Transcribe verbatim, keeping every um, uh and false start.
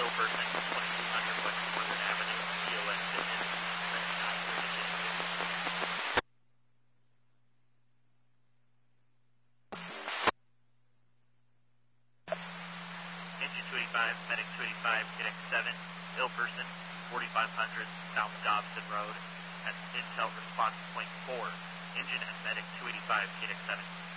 ill person, twenty-two hundred West Northern Avenue, T O S Fitness, recognize your decision. Engine two eighty-five, Medic two eighty-five, K D X seven, ill person, forty-five hundred South Dobson Road, at Intel Response Point four. Engine and Medic two eighty-five, K D X seven.